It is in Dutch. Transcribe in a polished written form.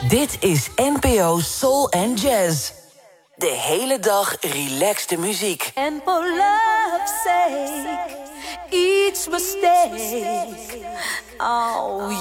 Dit is NPO Soul and Jazz. De hele dag relaxte muziek. And for love's sake, each mistake, oh,